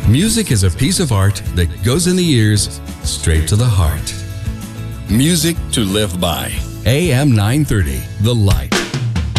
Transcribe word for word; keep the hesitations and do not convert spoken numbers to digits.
Music is a piece of art that goes in the ears, straight to the heart. Music to live by. A M nine thirty, The Light.